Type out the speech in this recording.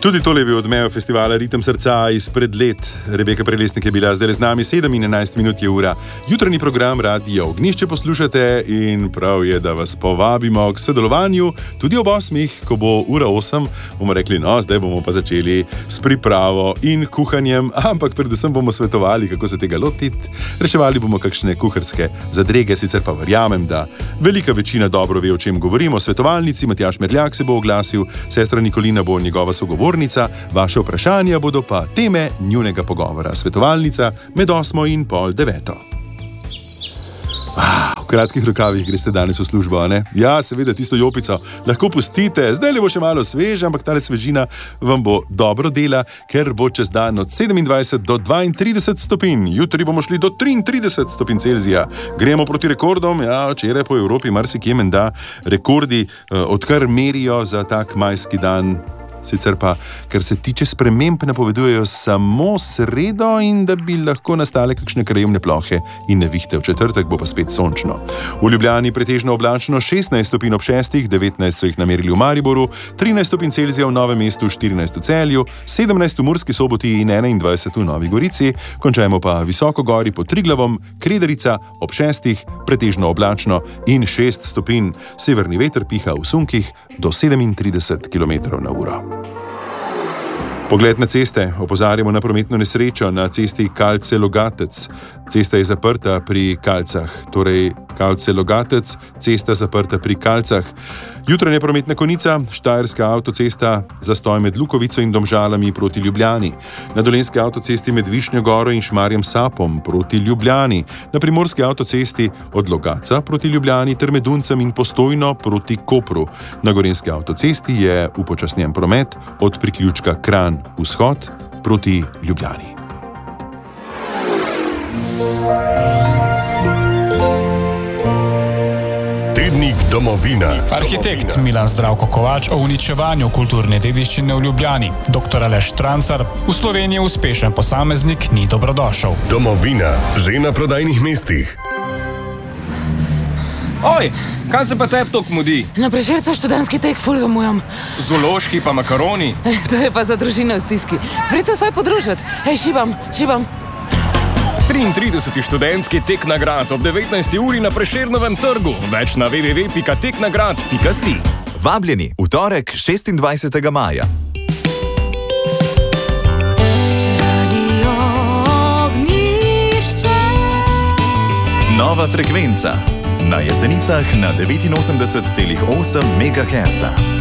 Tudi tole je bil odmev festivala Ritem srca izpred let. Rebeka Prelesnik je bila zdaj z nami, 7 in 11 minut je ura. Jutranji program Radio Ognjišče poslušate in prav je, da vas povabimo k sodelovanju. Tudi ob 8, ko bo ura 8, bomo rekli, no, zdaj bomo pa začeli s pripravo in kuhanjem, ampak predvsem bomo svetovali, kako se tega lotiti. Reševali bomo kakšne kuharske zadrege, sicer pa verjamem, da velika večina dobro ve, o čem govorimo. Svetovalnici Matjaž Merljak se bo oglasil, sestra Nikolina bo njegova sogovornica, vaše vprašanja bodo pa teme njunega pogovora. Svetovalnica med 8 in pol 9. V kratkih rokavih greste danes v službo, a ne? Ja, seveda, tisto jopico lahko pustite, zdaj le bo še malo sveža, ampak tale svežina vam bo dobro dela, ker bo čez dan od 27 do 32 stopinj. Jutri bomo šli do 33 stopinj Celzija. Gremo proti rekordom, ja, včeraj po Evropi marsikje menda rekordi odkar merijo za tak majski dan. Sicer pa, ker se tiče sprememb, napovedujejo samo sredo in da bi lahko nastale kakšne krajevne plohe in nevihte. V četrtek bo pa spet sončno. V Ljubljani pretežno oblačno, 16 stopinj ob 6, 19 so jih namerili v Mariboru, 13 stopinj Celzija v Novem mestu, 14 v Celju, 17 v Murski Soboti in 21 v Novi Gorici. Končajmo pa visoko gori pod Triglavom, Kredarica ob 6, pretežno oblačno in 6 stopinj. Severni veter piha v sunkih do 37 km/h. Pogled na ceste. Opozarjamo na prometno nesrečo na cesti Kalce-Logatec. Cesta je zaprta pri Kalcah, torej Kalce-Logatec, cesta zaprta pri Kalcah. Jutranja prometna konica, Štajerska avtocesta, zastoj med Lukovico in Domžalami proti Ljubljani. Na Dolenjski avtocesti med Višnjo Goro in Šmarjem Sapom proti Ljubljani. Na Primorski avtocesti od Logatca proti Ljubljani ter med Duncem in Postojno proti Kopru. Na Gorenjski avtocesti je upočasnjen promet od priključka Kranj vzhod proti Ljubljani. Domovina. Arhitekt Milan Zdravko Kovač o uničevanju kulturne dediščine v Ljubljani. Dr. Aleš Štransar, v Sloveniji uspešen posameznik, ni dobrodošel. Domovina, že na prodajnih mestih. Oj, kaj se pa tebi tok mudi? Na Prešercu študentski tek ful zamujam. Zoološki pa makaroni. To je pa za družino v stiski. Pridite vsaj podružiti. Hej, šibam. 33. študentski tek nagrad ob 19. uri na Prešernovem trgu. Več na www.teknagrad.si. Vabljeni v torek 26. maja. Radio Ognjišče. Nova frekvenca. Na Jesenicah na 89,8 MHz.